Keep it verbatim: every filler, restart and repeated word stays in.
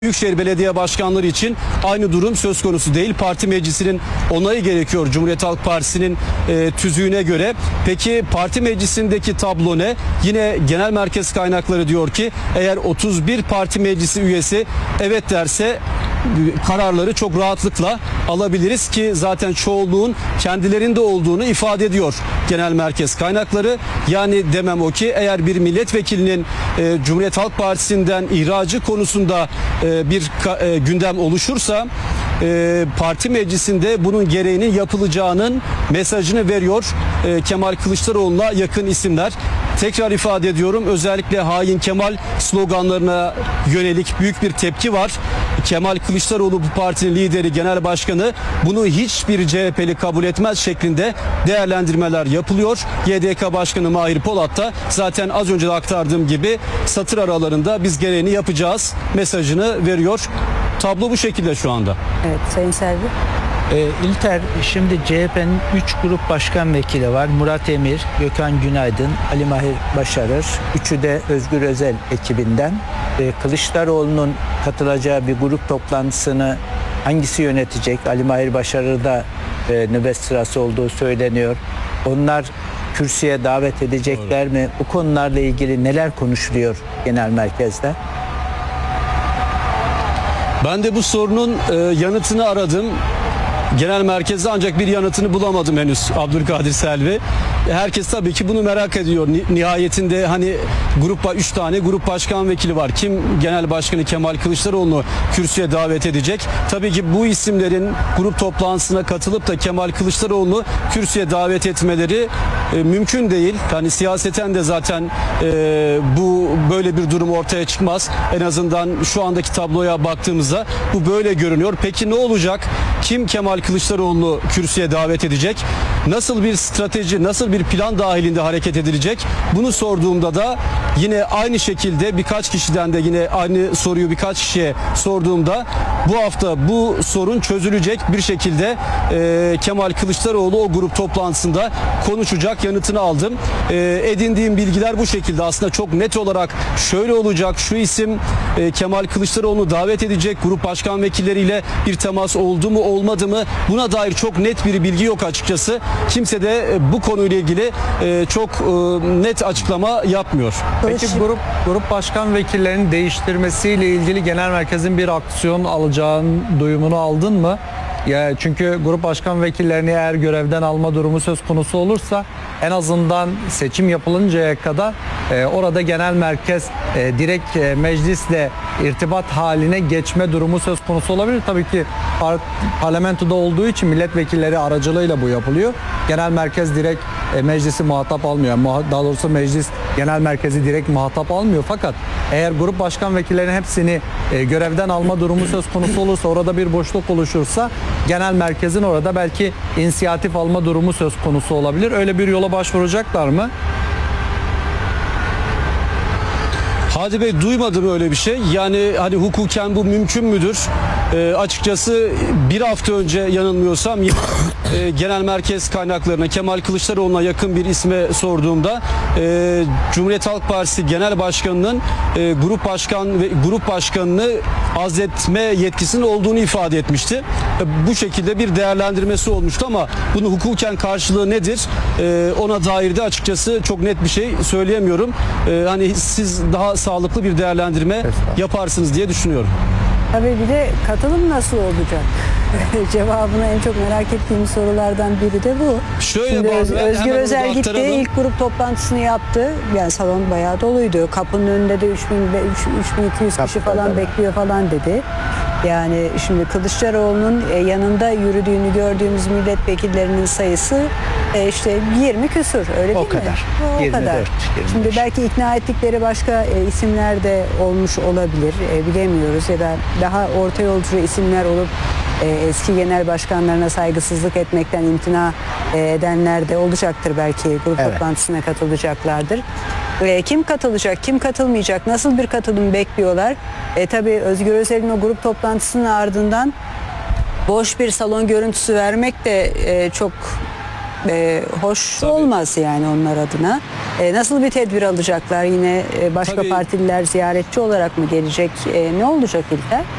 Büyükşehir Belediye Başkanları için aynı durum söz konusu değil. Parti meclisinin onayı gerekiyor Cumhuriyet Halk Partisi'nin e, tüzüğüne göre. Peki parti meclisindeki tablo ne? Yine genel merkez kaynakları diyor ki eğer otuz bir parti meclisi üyesi evet derse kararları çok rahatlıkla alabiliriz ki zaten çoğunluğun kendilerinde olduğunu ifade ediyor genel merkez kaynakları. Yani demem o ki eğer bir milletvekilinin e, Cumhuriyet Halk Partisi'nden ihracı konusunda e, bir e, gündem oluşursa e, parti meclisinde bunun gereğinin yapılacağının mesajını veriyor e, Kemal Kılıçdaroğlu'na yakın isimler. Tekrar ifade ediyorum, özellikle hain Kemal sloganlarına yönelik büyük bir tepki var. Kemal Kılıçdaroğlu bu partinin lideri, genel başkanı, bunu hiçbir C H P'li kabul etmez şeklinde değerlendirmeler yapılıyor. Y D K Başkanı Mahir Polat da zaten az önce de aktardığım gibi satır aralarında biz gereğini yapacağız mesajını veriyor. Tablo bu şekilde şu anda. Evet, Sayın Selvi. Ee, İlter, şimdi C H P'nin üç grup başkan vekili var. Murat Emir, Gökhan Günaydın, Ali Mahir Başarır. Üçü de Özgür Özel ekibinden. Ee, Kılıçdaroğlu'nun katılacağı bir grup toplantısını hangisi yönetecek? Ali Mahir Başarır'da e, nöbet sırası olduğu söyleniyor. Onlar kürsüye davet edecekler mi? Bu konularla ilgili neler konuşuluyor genel merkezde? Ben de bu sorunun e, yanıtını aradım. Genel merkezde ancak bir yanıtını bulamadım henüz Abdülkadir Selvi. Herkes tabii ki bunu merak ediyor. Nihayetinde hani grup üç tane grup başkan vekili var. Kim genel başkanı Kemal Kılıçdaroğlu'nu kürsüye davet edecek? Tabii ki bu isimlerin grup toplantısına katılıp da Kemal Kılıçdaroğlu'nu kürsüye davet etmeleri e, mümkün değil. Hani siyaseten de zaten e, bu böyle bir durum ortaya çıkmaz. En azından şu andaki tabloya baktığımızda bu böyle görünüyor. Peki ne olacak? Kim Kemal Kılıçdaroğlu'nu kürsüye davet edecek? Nasıl bir strateji, nasıl bir plan dahilinde hareket edilecek? Bunu sorduğumda da yine aynı şekilde birkaç kişiden de yine aynı soruyu birkaç kişiye sorduğumda bu hafta bu sorun çözülecek bir şekilde e, Kemal Kılıçdaroğlu o grup toplantısında konuşacak yanıtını aldım. E, edindiğim bilgiler bu şekilde. Aslında çok net olarak şöyle olacak, şu isim e, Kemal Kılıçdaroğlu'nu davet edecek, grup başkan vekilleriyle bir temas oldu mu olmadı mı? Buna dair çok net bir bilgi yok açıkçası. Kimse de bu konuyla ilgili çok net açıklama yapmıyor. Peki grup grup başkan vekillerinin değiştirmesiyle ilgili genel merkezin bir aksiyon alacağın duyumunu aldın mı? Ya çünkü grup başkan vekillerini eğer görevden alma durumu söz konusu olursa en azından seçim yapılıncaya kadar e, orada genel merkez e, direkt e, meclisle irtibat haline geçme durumu söz konusu olabilir. Tabii ki par parlamentoda olduğu için milletvekilleri aracılığıyla bu yapılıyor. Genel merkez direkt e, meclisi muhatap almıyor. Daha doğrusu meclis genel merkezi direkt muhatap almıyor. Fakat eğer grup başkan vekillerinin hepsini e, görevden alma durumu söz konusu olursa, orada bir boşluk oluşursa genel merkezin orada belki inisiyatif alma durumu söz konusu olabilir. Öyle bir yola başvuracaklar mı? Hadi Bey, duymadım öyle bir şey. Yani hani hukuken bu mümkün müdür? E, açıkçası bir hafta önce yanılmıyorsam e, genel merkez kaynaklarına Kemal Kılıçdaroğlu'na yakın bir isme sorduğumda e, Cumhuriyet Halk Partisi Genel Başkanı'nın e, grup başkan ve grup başkanını azletme yetkisinin olduğunu ifade etmişti. E, bu şekilde bir değerlendirmesi olmuştu ama bunun hukuken karşılığı nedir? E, ona dair de açıkçası çok net bir şey söyleyemiyorum. E, hani siz daha sağlıklı bir değerlendirme yaparsınız diye düşünüyorum. Tabii bir de katılım nasıl olacak? Cevabını en çok merak ettiğim sorulardan biri de bu. Şöyle Şimdi Öz, Özgür Özel gitti, aktaralım. ilk grup toplantısını yaptı. Yani salon bayağı doluydu. Kapının önünde de üç bin iki yüz kişi falan bekliyor falan dedi. Yani şimdi Kılıçdaroğlu'nun yanında yürüdüğünü gördüğümüz milletvekillerinin sayısı işte yirmi küsur, öyle değil o mi? kadar. O yirmi dört, kadar. yirmi beş. Şimdi belki ikna ettikleri başka isimler de olmuş olabilir. Bilemiyoruz ya da daha orta yolcu isimler olup eski genel başkanlarına saygısızlık etmekten imtina edenler de olacaktır, belki grup evet. toplantısına katılacaklardır. E, kim katılacak, kim katılmayacak, nasıl bir katılım bekliyorlar? E, tabii Özgür Özel'in o grup toplantısının ardından boş bir salon görüntüsü vermek de e, çok e, hoş Tabii. olmaz yani onlar adına. E, nasıl bir tedbir alacaklar? Yine e, başka Tabii. partililer ziyaretçi olarak mı gelecek? E, ne olacak İlker?